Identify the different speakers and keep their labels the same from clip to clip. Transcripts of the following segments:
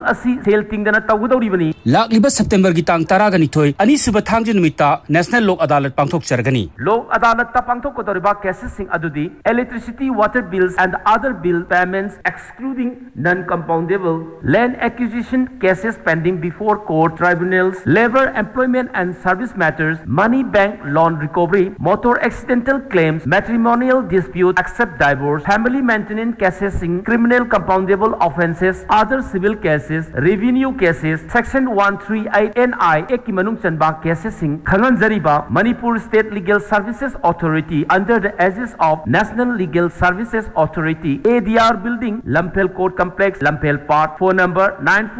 Speaker 1: asi sel tingdana tawgudawribani
Speaker 2: lakliba September gi tang 12 anisubha thangji numita National Lok Adalat pangthok chargani
Speaker 1: Lok Adalat ta pangthokkodoriba cases sing adudi electricity, water bills and other bill payments excluding non-compoundable, land acquisition cases pending before court tribunals, labor, employment and service matters, money bank loan recovery, motor accidental claims, matrimonial dispute, except divorce, family maintenance cases, criminal compoundable offences, other civil cases, revenue cases, section 138 NI Ekimanung Chanba cases Khangan Zariba, Manipur State Legal Services Authority under the aegis of National Legal Services Authority, ADR Building, Lampel Court Complex, Lampel Park, phone number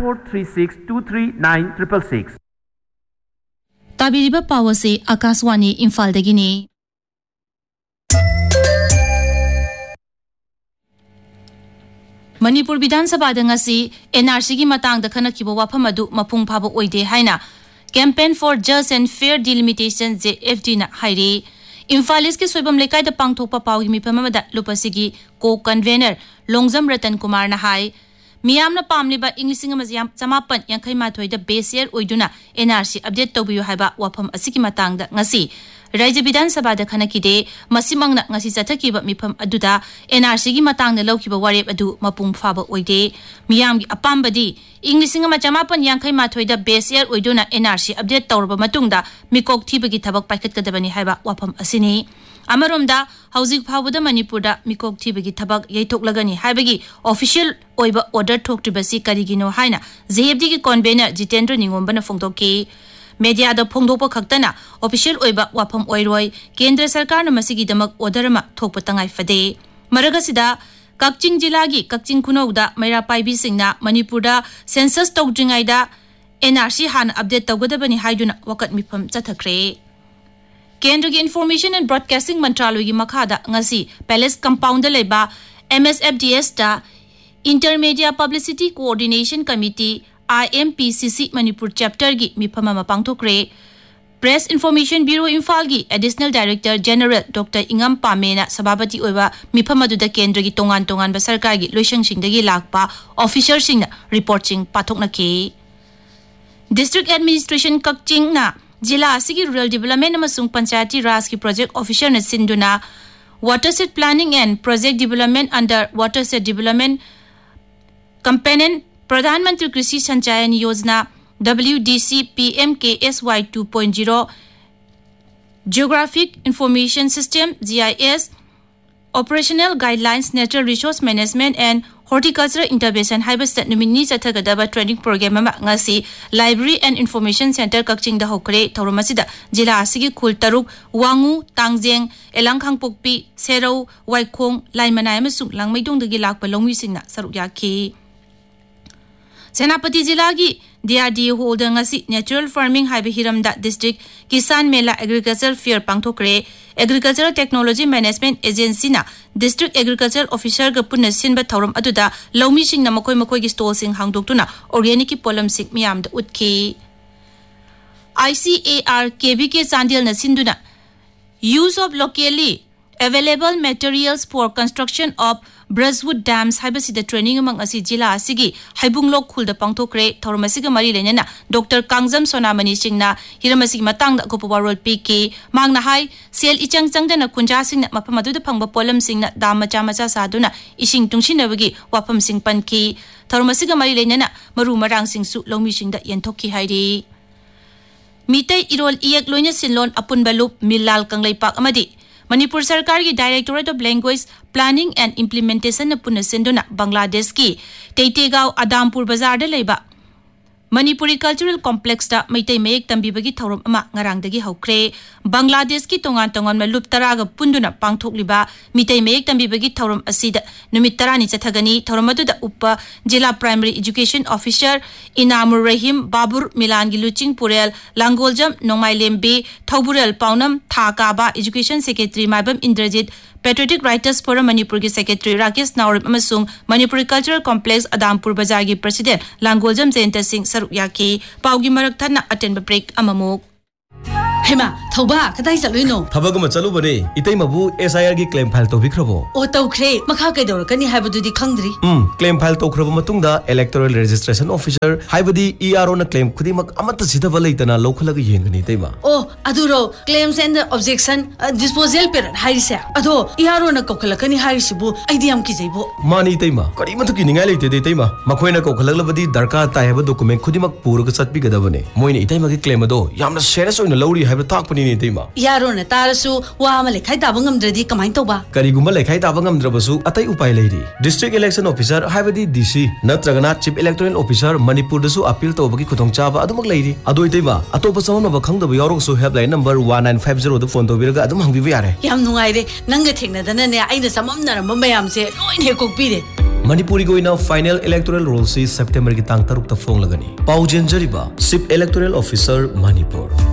Speaker 1: 9436239666.
Speaker 3: Tabiriba Pawase Akaswani Imphal Dagini. Manipur Bidhan Sabha ngasi NRC gi matang da khanakiba wafam adu mapung phaba oide haina Campaign for Just and Fair Delimitation JFD na hairi Imphal East ki soibam lekai da pangthokpa pawgi mipama da lupasigi co convener Longjam Ratan Kumar na hai Miyamna pamliba Englising amaziyam chamapan yankhai mathoi da base year oiduna NRC update tobiyu haiba wafam asiki matang da ngasi Raja Bidhan Sabha da khanakide masimangna ngasi chathakiba mifam aduda NRC gi matangna lawkiba warep adu mapung phaba oide miyamgi apambadi Englising ama chamapan yankhai mathoi da base year oiduna NRC update tawrba matungda mikok thibagi thabak paikhatkadabani haiba wafam asini Amaromda housing phawada Manipurda mikok thibagi thabak yaithoklagani haibagi official oiba order thoktribasi karigino haina JFD gi convener Jitendra Ningombana phongdoki Media da phongdokpa khaktana official oiba wafam oiroi Kendra Sarkar na masigi damak order ma thokpa tangai fade maragasida Kakching Jilagi Kakching Kunogda Maira Paibi Singna Manipurda census tawdringaida NRC han update tawgadabani haiduna wakat mifam chathakre Kendra gi Information and Broadcasting Mantraloy gi makhada ngasi Palace Compound da leba MSFDS da Intermedia Publicity Coordination Committee IMPCC Manipur chapter gi mifama mapangthokre Press Information Bureau Imphal gi Additional Director General Dr. Ingam Pamena sababati oiba mifama du da kendra gi tongan ba sarkar gi loisang singdagi lakpa officer singna reporting pathokna ke District Administration Kakching na Jila asigi Rural Development amasung Panchayati Raj ki Project Officer na sinduna Watershed Planning and Project Development under Watershed Development Component Pradhan Mantri Krishi Sanchayan Yojana WDC PMKSY 2.0 Geographic Information System GIS Operational Guidelines Natural Resource Management and Horticultural Intervention Haibastat Numini Chathagadaba Training Program ngasi Library and Information Center Kakching da hokre Tauromasida Jila Asigi Khul Taruk Wangu Tangjeng Elangkhang Pokpi Serau Waikhong Laimanai amasung Langmaidong dagi lakpa longwi singna saruk yaki Senapati Jilagi DRDA holder ngasi Natural Farming Haibe Hiramda District Kisan Mela Agricultural Fair pangthokre Agricultural Technology Management Agency na District Agricultural Officer ga punna sinba thauram aduda lawmi sing na makoi gi stall sing hangdoktuna organic polam sing miyam da utki ICAR KBK Chandil na sinduna use of locally available materials for construction of Brushwood Dams haibasida training among asi jila asigi haibunglok khulda pangthokre thormasiga mari lenena Dr. Kangjam Sonamani Singna hiramasi matang da gopawarol pk mangna hai sel ichang changdana kunja singna mapamadu da phangba polam singna dam macha saduna ising tungsinabagi wapam sing panki thormasiga mari lenena maru marang singsu longmi singda yenthokki hairi mitai irol iyak loina sinlon apunba lup millal kanglai pak amadi Manipur Sarkar ki Directorate of Language Planning and Implementation na punasinduna Bangladesh ki Teitegaw Adampur Bazar da leba Manipuri Cultural Complex da Maitai Mayek tambibagi thauram ama ngarangdagi haukre Bangladesh ki tongan malup taraga punduna pangthokliba Mitai Mayek tambibagi thauram asida numit tarani chathagani thauramadu da uppa Jila Primary Education Officer Inamur Rahim Babur Milan Giluching Purel Langoljam Nongmai Lembe Thauburel Paunam Thakaba Education Secretary Maibam Indrajit Patriotic Writers Forum Manipur ki Secretary Rakesh Naurim amasung Manipuri Cultural Complex Adampur Bazar ki President Langoljam Jayanta Singh saruk yaki paugi marak thana attend break amamuk
Speaker 4: Hema थौबा कदाई चलुइनो
Speaker 5: थबगम चलुबने इतै मबु SIR गी claim file तौबिख्रबो
Speaker 4: ओ तौख्रे मखा कैदौरकनी हाइबदुदि खंद्री
Speaker 5: claim file तौख्रब मतुंगदा electoral registration officer हाइबदि ERO ना claim खुदिमक Amrut सिधब लैतना लौखलग येंगनी तैमा
Speaker 4: O अदुरो claims and objection disposal period हाइरिसे अदो ERO ना कोखलकनी हाइरिसिबु आइदि याम किजैबो
Speaker 5: मानी तैमा करी मथु किनिंगाय लैते दे तैमा मखोइना कोखलगलबदि दरकार ताय हबो डॉक्यूमेंट खुदिमक पुरग चटपिगदबने मोइने इतैमगी क्लेम अदो यामना सेरियस ओइना लौरी हाइब ताकपनि नि तैमा
Speaker 4: ERO ना तारसु वा मा लेखाइ ताब ngamdradi कमाइन तौबा
Speaker 5: करिगुमा लेखाइ ताब ngamद्रबसु अतै उपाय लैरि district election officer हाइबदि DC नत्रगना chief electoral officer Manipur दसु appeal तौबगी खुदोंचाबा अदुमक लैरि अदोइ तैमा Atop समनब खंगदब यारोगसु helpline number 1950 the phone तौबिरगा अदुम हंगिबि यारे
Speaker 4: याम नुंगाइरे नंग थेंगनदनने आइना सममनरम मयामसे lion हेकोकपिरे
Speaker 5: Manipuri गोइना final electoral roll सी सितंबर की तांग 3 त फोंग लगनी पाउजेन जरिबा chief electoral officer Manipur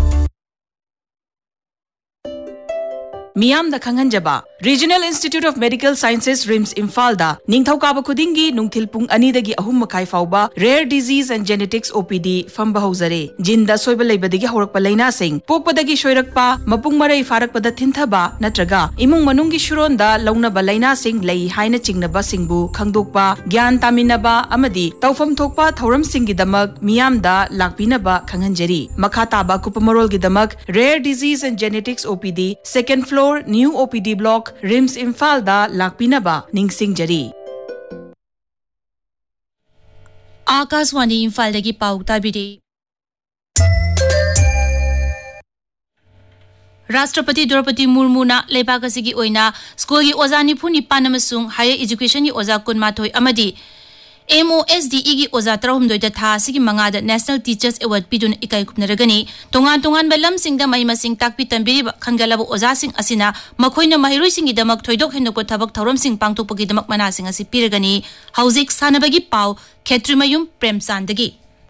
Speaker 6: मियाम the खंगनजबा regional institute of medical sciences RIMS Imphal दा निंगथौकाबा खुदिंगी नुंगथिल पुंग 2 दगी 3 मखाई फाउबा rare disease and genetics OPD फंबा हौजरे जिंदा सोइबा लेबदगी हौरकपा लैना सिंग पोकपदगी सोइरकपा मपुंग मरै फारकपदा थिंथबा नत्रगा इमुंग मनुंगी शुरोंदा लौनबा लैना सिंग लै हाइना चिंगनबा सिंगबु खंगदोकपा ज्ञान तामिनबा अमदी तौफम थोकपा थौरम सिंगी दमक मियाम दा लाकपिनबा खंगनजरी मखा ताबा कुपमरोल गी दमक rare disease and genetics OPD second floor new OPD block RIMS Imphal दा लाकपिनबा निंगसिंगजरी
Speaker 3: आकाशवाणी इम्फाल दगी पाउ ताबिरे राष्ट्रपति द्रौपदी मुर्मुना लेबाक असिगी ओइना स्कूल की ओजा निफु निपान अमसुंग हायर एजुकेशन की ओजा कुनमाथोय अमदी MOSDE की ओजा 3 था सिगी मंगादा नेशनल टीचर्स अवार्ड पिदुन इकाई खुपनरगनी तोंगान तोंगान बलम सिंगदा महिमा सिंग ताकपि तंबिरिब खनगलब ओजा सिंग असिना मखोइना महिरोइ सिंगी दमक थोइदोक हेनोक थबक थौरम सिंग पांगतोपगी दमक मना सिंग असि पिरगनी हौजिक सानबगी पाव खेत्रिमयुम प्रेमसांदगी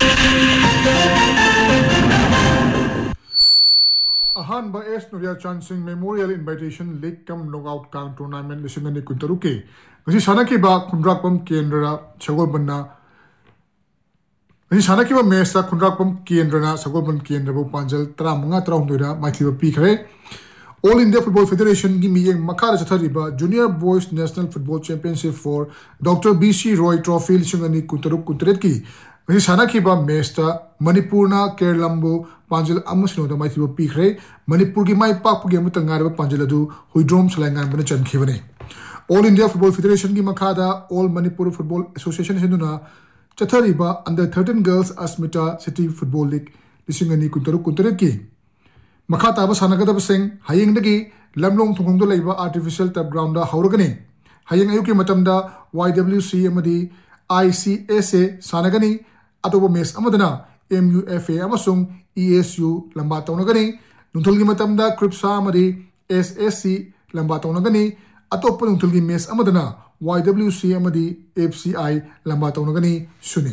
Speaker 7: अहानबा एस नुरिया चांद Singh memorial invitation league cum knockout count tournament लिसिंग अनि कुंतरुके ngasi sanaki ba khundrakpam kendra sagolbanna ngasi sanaki ba mesa khundrakpam kendra sagolban kendra bo panjal 35 ra maithiba pikhre All India Football Federation gi miyeng makhara chathariba Junior Boys National Football Championship for Dr. BC Roy Trophy lising ani kuntaruk kuntret ki ngasi sanaki ba mesta Manipurna Kerlambo panjal amusino da maithiba pikhre Manipur gi mai pak gi amutangar ba panjal adu huidrom salangan bana chankhiwani All India Football Federation की मखादा All Manipur Football Association हिंदुना चथरीबा Under 13 Girls Asmita City Football League लिसिंगनी कुंतरु कुंतरेत की मखाता बस हनगदा busing हायिंग दगी लमलोंग थुंगदो लेबा artificial turf ground दा हौरगनी हायिंग अयुकी मतमदा YWC अमदी ICSA सानगनी अतोबो mess अमदना MUFA अमसुंग ESU लंबा तौनगनी नुथुलगी मतमदा क्रिप्सा अमदी SSC लंबा तौनगनी अतोप नुथुलगी mess अमदना YWC अमदी FCI लंबा तौनगनी सुनी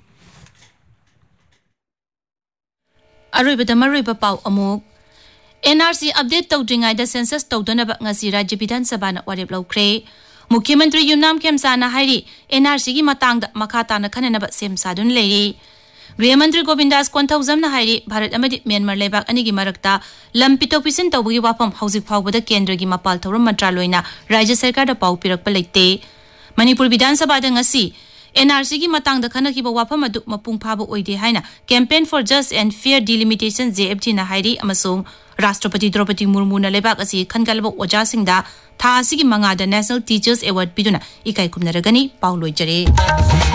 Speaker 3: अरोइबदा मरोइबा पाउ अमुक NRC अपडेट तौद्रिङाइदा सेंसस तौदनबा ngasi राज्य विधान सभा ना वारेप लौख्रे मुख्यमंत्री युमनाम खेमसाना हाइरी NRC की मतंगदा मखाताना खनेनबा सेम सादुन लेरी गृहमंत्री गोविंदास कोंथौजमना हाइरी भारत अमदी म्यांमार लेबाक अनिगी मरक्ता लम पितोक पिसिन तौबगी वाफम हौजिक फावबदा केंद्र की मपाल थौरम मंत्रालयना राज्य सरकार दा पाउ पिरकपा लेते मणिपुर विधानसभा दा ngasi NRC की मतंगदा खनखिबा वाफम अदु मपुंग फाबा ओइदे हाइना campaign for just and fair delimitation JFD ना हाइरी अमसोंग राष्ट्रपति द्रौपदी मुर्मू ना लेबाक असि खनगलबा ओजा सिंगदा था असि की मंगादा नेशनल टीचर्स अवार्ड पिदुना इकाई कुमनरगनी पाउ लोइजरे